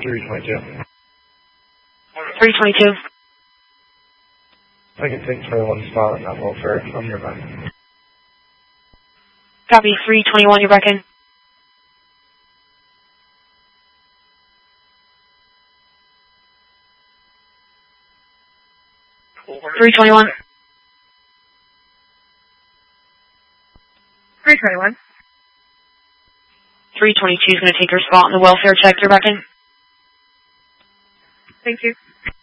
322. 322. I can take 21 spot on that welfare. I'm nearby. Copy, 321, you're back in. 321. 321. 322 is going to take her spot on the welfare check. You're back in. Thank you.